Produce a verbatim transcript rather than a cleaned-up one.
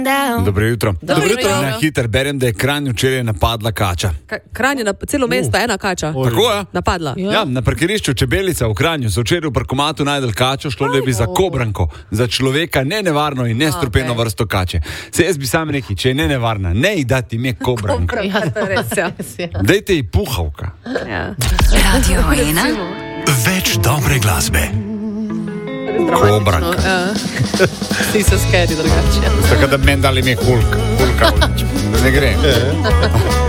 Dobro jutro. Dobro jutro. Na hiter berem, da je Kranj včeraj napadla kača. Kranj je na celo mesto, uh. ena kača. Tako je? Napadla. Ja. ja, na parkirišču Čebelica v Kranju so včeraj v parkomatu najdel kačo, šlo da bi za kobranko, za človeka ne nevarno in nestrupeno okay. vrsto kače. Se jaz bi sam rekel, če je ne nevarna, ne ji dati ime kobranka. Ja, to je res, ja. Dajte ji puhavka. Ja. Radio ena. Več dobre glasbe. Kobranka. Ja. Ti so skeri drugače. Tako da bi meni dali ime Hulk. Hulka, da ne gre.